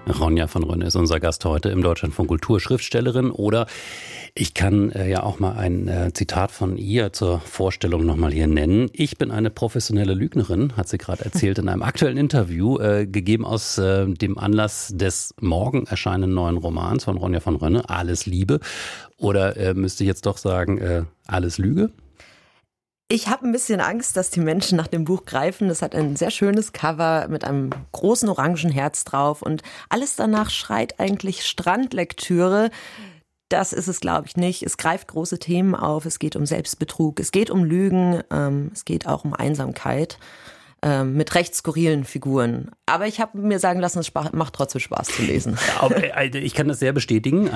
Ronja von Rönne ist unser Gast heute im Deutschlandfunk Kultur, Schriftstellerin. Oder ich kann ja auch mal ein Zitat von ihr zur Vorstellung nochmal hier nennen. Ich bin eine professionelle Lügnerin, hat sie gerade erzählt in einem aktuellen Interview, gegeben aus dem Anlass des morgen erscheinenden neuen Romans von Ronja von Rönne, Alles Liebe. Oder müsste ich jetzt doch sagen, alles Lüge? Ich habe ein bisschen Angst, dass die Menschen nach dem Buch greifen. Das hat ein sehr schönes Cover mit einem großen orangen Herz drauf und alles danach schreit eigentlich Strandlektüre. Das ist es, glaube ich, nicht. Es greift große Themen auf. Es geht um Selbstbetrug, es geht um Lügen, es geht auch um Einsamkeit mit recht skurrilen Figuren. Aber ich habe mir sagen lassen, es macht trotzdem Spaß zu lesen. Ich kann das sehr bestätigen.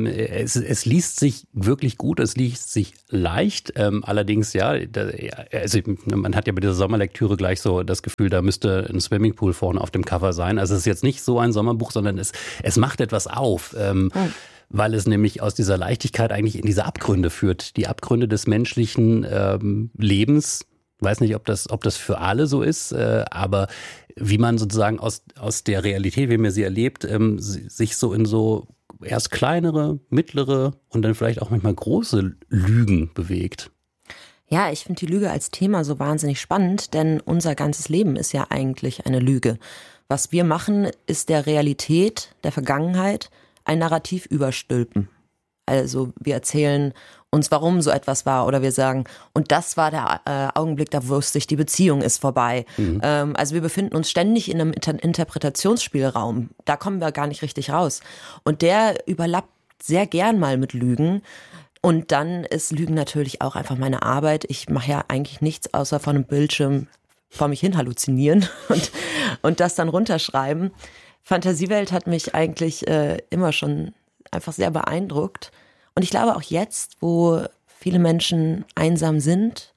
Es liest sich wirklich gut, es liest sich leicht. Allerdings, also man hat ja bei dieser Sommerlektüre gleich so das Gefühl, da müsste ein Swimmingpool vorne auf dem Cover sein. Also es ist jetzt nicht so ein Sommerbuch, sondern es macht etwas auf. Weil es nämlich aus dieser Leichtigkeit eigentlich in diese Abgründe führt. Die Abgründe des menschlichen Lebens. Ich weiß nicht, ob das für alle so ist, aber wie man sozusagen aus der Realität, wie man sie erlebt, sich so in so erst kleinere, mittlere und dann vielleicht auch manchmal große Lügen bewegt. Ja, ich finde die Lüge als Thema so wahnsinnig spannend, denn unser ganzes Leben ist ja eigentlich eine Lüge. Was wir machen, ist der Realität, der Vergangenheit ein Narrativ überstülpen. Also wir erzählen uns, warum so etwas war, oder wir sagen, und das war der Augenblick, da wusste ich, die Beziehung ist vorbei. Also wir befinden uns ständig in einem Interpretationsspielraum. Da kommen wir gar nicht richtig raus. Und der überlappt sehr gern mal mit Lügen. Und dann ist Lügen natürlich auch einfach meine Arbeit. Ich mache ja eigentlich nichts außer vor einem Bildschirm vor mich hin halluzinieren und das dann runterschreiben. Fantasiewelt hat mich eigentlich immer schon einfach sehr beeindruckt. Und ich glaube auch jetzt, wo viele Menschen einsam sind,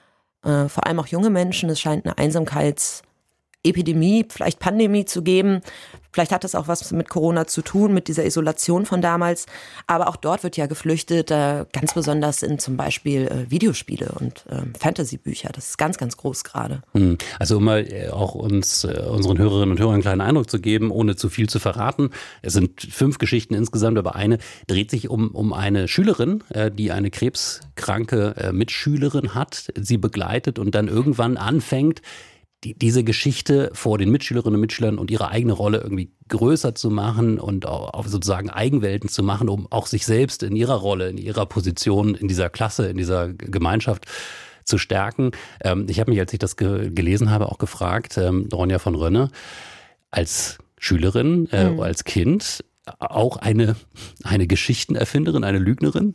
vor allem auch junge Menschen, es scheint eine Einsamkeitsepidemie, vielleicht Pandemie zu geben. Vielleicht hat das auch was mit Corona zu tun, mit dieser Isolation von damals. Aber auch dort wird ja geflüchtet, ganz besonders in zum Beispiel Videospiele und Fantasy-Bücher. Das ist ganz, ganz groß gerade. Also um mal auch unseren Hörerinnen und Hörern einen kleinen Eindruck zu geben, ohne zu viel zu verraten. Es sind 5 Geschichten insgesamt, aber eine dreht sich um eine Schülerin, die eine krebskranke Mitschülerin hat, sie begleitet und dann irgendwann anfängt, diese Geschichte vor den Mitschülerinnen und Mitschülern und ihre eigene Rolle irgendwie größer zu machen und auch sozusagen Eigenwelten zu machen, um auch sich selbst in ihrer Rolle, in ihrer Position, in dieser Klasse, in dieser Gemeinschaft zu stärken. Ich habe mich, als ich das gelesen habe, auch gefragt, Ronja von Rönne, als Schülerin, als Kind, auch eine Geschichtenerfinderin, eine Lügnerin?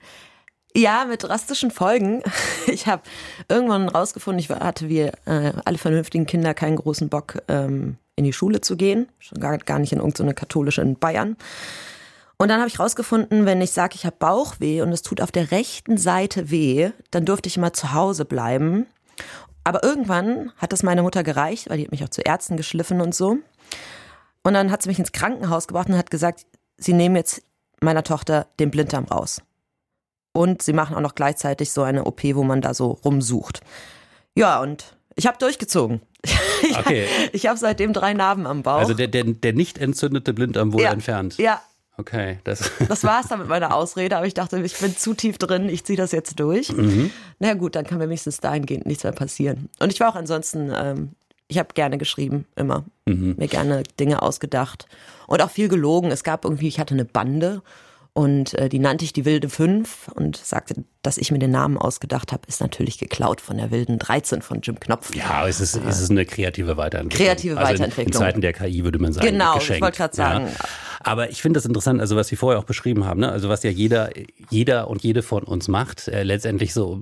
Ja, mit drastischen Folgen. Ich habe irgendwann rausgefunden, ich hatte wie alle vernünftigen Kinder keinen großen Bock, in die Schule zu gehen. Schon gar nicht in irgendeine katholische in Bayern. Und dann habe ich rausgefunden, wenn ich sage, ich habe Bauchweh und es tut auf der rechten Seite weh, dann durfte ich immer zu Hause bleiben. Aber irgendwann hat das meine Mutter gereicht, weil die hat mich auch zu Ärzten geschliffen und so. Und dann hat sie mich ins Krankenhaus gebracht und hat gesagt, sie nehmen jetzt meiner Tochter den Blinddarm raus. Und sie machen auch noch gleichzeitig so eine OP, wo man da so rumsucht. Ja, und ich habe durchgezogen. Okay. Ich habe seitdem 3 Narben am Bauch. Also der nicht entzündete Blinddarm wurde entfernt? Ja. Okay. Das war es dann mit meiner Ausrede, aber ich dachte, ich bin zu tief drin, ich ziehe das jetzt durch. Na gut, dann kann mir wenigstens dahingehend nichts mehr passieren. Und ich war auch ansonsten, ich habe gerne geschrieben, immer. Mir gerne Dinge ausgedacht. Und auch viel gelogen. Es gab irgendwie, ich hatte eine Bande. Und die nannte ich die Wilde 5 und sagte, dass ich mir den Namen ausgedacht habe, ist natürlich geklaut von der Wilden 13 von Jim Knopf. Ja, es ist eine kreative Weiterentwicklung. Weiterentwicklung. In Zeiten der KI würde man sagen, genau, geschenkt. Ich wollte gerade sagen. Ja. Aber ich finde das interessant, also was Sie vorher auch beschrieben haben, ne? Also was ja jeder und jede von uns macht, letztendlich so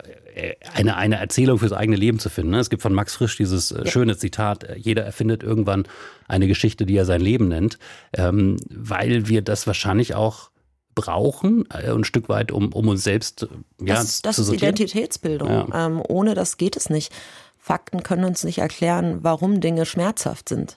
eine Erzählung fürs eigene Leben zu finden. Ne? Es gibt von Max Frisch dieses schöne Zitat, jeder erfindet irgendwann eine Geschichte, die er sein Leben nennt, weil wir das wahrscheinlich auch brauchen, ein Stück weit, um uns selbst zu sortieren. Das ist Identitätsbildung. Ja. Ohne das geht es nicht. Fakten können uns nicht erklären, warum Dinge schmerzhaft sind.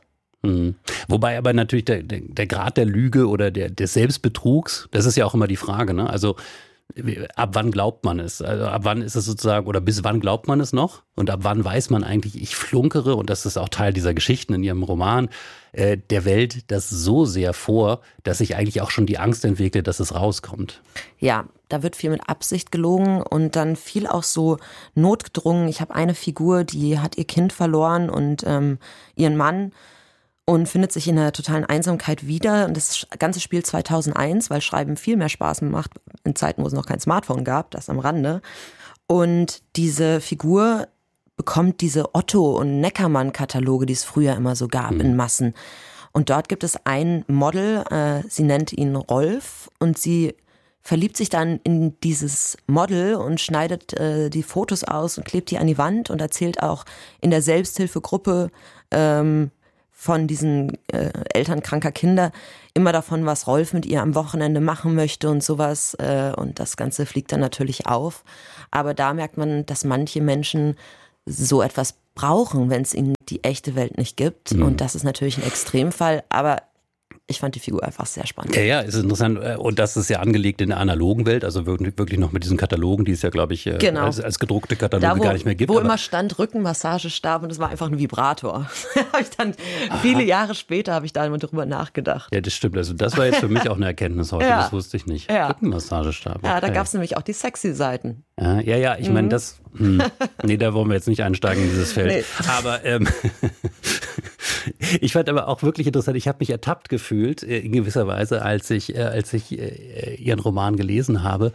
Wobei aber natürlich der Grad der Lüge oder des Selbstbetrugs, das ist ja auch immer die Frage, ne? Also ab wann glaubt man es? Also ab wann ist es sozusagen, oder bis wann glaubt man es noch? Und ab wann weiß man eigentlich, ich flunkere, und das ist auch Teil dieser Geschichten in ihrem Roman, der Welt das so sehr vor, dass ich eigentlich auch schon die Angst entwickle, dass es rauskommt. Ja, da wird viel mit Absicht gelogen und dann viel auch so notgedrungen. Ich habe eine Figur, die hat ihr Kind verloren und ihren Mann und findet sich in einer totalen Einsamkeit wieder. Und das Ganze spielt 2001, weil Schreiben viel mehr Spaß macht in Zeiten, wo es noch kein Smartphone gab, das am Rande. Und diese Figur bekommt diese Otto- und Neckermann-Kataloge, die es früher immer so gab, in Massen. Und dort gibt es ein Model, sie nennt ihn Rolf, und sie verliebt sich dann in dieses Model und schneidet die Fotos aus und klebt die an die Wand und erzählt auch in der Selbsthilfegruppe von diesen Eltern kranker Kinder immer davon, was Rolf mit ihr am Wochenende machen möchte und sowas. Und das Ganze fliegt dann natürlich auf. Aber da merkt man, dass manche Menschen so etwas brauchen, wenn es ihnen die echte Welt nicht gibt. Und das ist natürlich ein Extremfall. Aber ich fand die Figur einfach sehr spannend. Ja, ist interessant. Und das ist ja angelegt in der analogen Welt, also wirklich noch mit diesen Katalogen, die es ja, glaube ich, genau. als gedruckte Kataloge gar nicht mehr gibt. Wo immer stand Rückenmassagestab und es war einfach ein Vibrator. Habe ich dann viele Jahre später habe ich da immer drüber nachgedacht. Ja, das stimmt. Also das war jetzt für mich auch eine Erkenntnis heute. Ja. Das wusste ich nicht. Ja. Rückenmassagestab. Okay. Ja, da gab es nämlich auch die sexy Seiten. Ja, ich meine, das. Nee, da wollen wir jetzt nicht einsteigen in dieses Feld. Nee. Aber ich fand aber auch wirklich interessant, ich habe mich ertappt gefühlt, in gewisser Weise, als ich ihren Roman gelesen habe,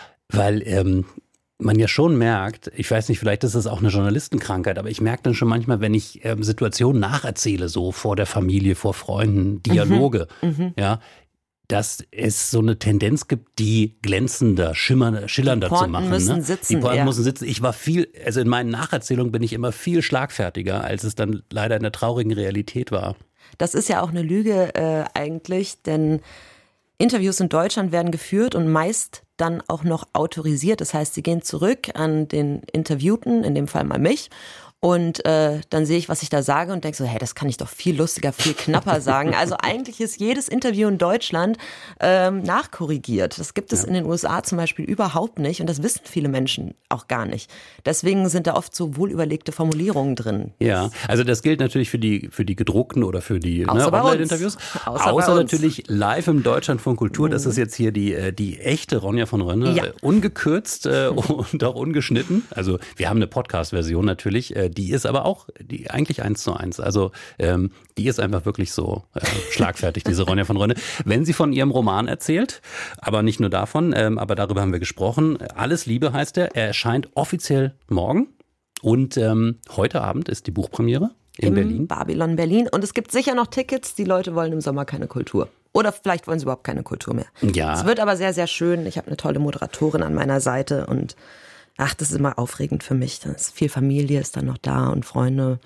weil man ja schon merkt, ich weiß nicht, vielleicht ist es auch eine Journalistenkrankheit, aber ich merke dann schon manchmal, wenn ich Situationen nacherzähle, so vor der Familie, vor Freunden, Dialoge, ja, dass es so eine Tendenz gibt, die glänzender, schillernder zu machen. Müssen sitzen, die Pointen müssen sitzen. Ich war also in meinen Nacherzählungen bin ich immer viel schlagfertiger, als es dann leider in der traurigen Realität war. Das ist ja auch eine Lüge eigentlich, denn Interviews in Deutschland werden geführt und meist dann auch noch autorisiert. Das heißt, sie gehen zurück an den Interviewten, in dem Fall mal mich. Und dann sehe ich, was ich da sage und denke so, hey, das kann ich doch viel lustiger, viel knapper sagen. Also eigentlich ist jedes Interview in Deutschland nachkorrigiert. Das gibt es in den USA zum Beispiel überhaupt nicht und das wissen viele Menschen auch gar nicht. Deswegen sind da oft so wohlüberlegte Formulierungen drin. Ja, also das gilt natürlich für die gedruckten oder für die Online-Interviews. Außer natürlich live im Deutschlandfunk Kultur. Das ist jetzt hier die echte Ronja von Rönne. Ja. Ungekürzt und auch ungeschnitten. Also wir haben eine Podcast-Version natürlich. Die ist aber auch eigentlich 1:1. Also die ist einfach wirklich so schlagfertig, diese Ronja von Rönne. Wenn sie von ihrem Roman erzählt, aber nicht nur davon, aber darüber haben wir gesprochen. Alles Liebe heißt er. Er erscheint offiziell morgen und heute Abend ist die Buchpremiere in Berlin. Babylon Berlin. Und es gibt sicher noch Tickets. Die Leute wollen im Sommer keine Kultur. Oder vielleicht wollen sie überhaupt keine Kultur mehr. Ja. Es wird aber sehr, sehr schön. Ich habe eine tolle Moderatorin an meiner Seite und das ist immer aufregend für mich. Da ist viel Familie, ist dann noch da und Freunde.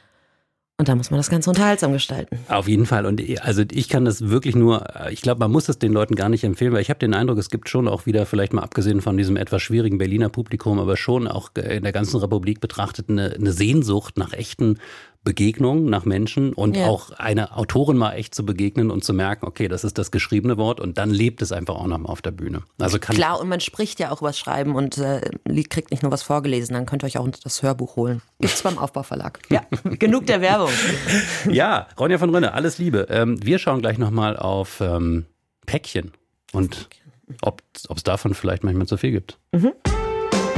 Und da muss man das Ganze unterhaltsam gestalten. Auf jeden Fall. Und also ich kann das wirklich nur, ich glaube, man muss es den Leuten gar nicht empfehlen, weil ich habe den Eindruck, es gibt schon auch wieder, vielleicht mal abgesehen von diesem etwas schwierigen Berliner Publikum, aber schon auch in der ganzen Republik betrachtet eine Sehnsucht nach echten Begegnungen, nach Menschen und auch einer Autorin mal echt zu begegnen und zu merken, okay, das ist das geschriebene Wort und dann lebt es einfach auch noch mal auf der Bühne. Also klar, und man spricht ja auch übers Schreiben und kriegt nicht nur was vorgelesen, dann könnt ihr euch auch das Hörbuch holen. Gibt's beim Aufbauverlag. Ja, genug der Werbung. Ja, Ronja von Rönne, alles Liebe. Wir schauen gleich nochmal auf Päckchen und ob es davon vielleicht manchmal zu viel gibt.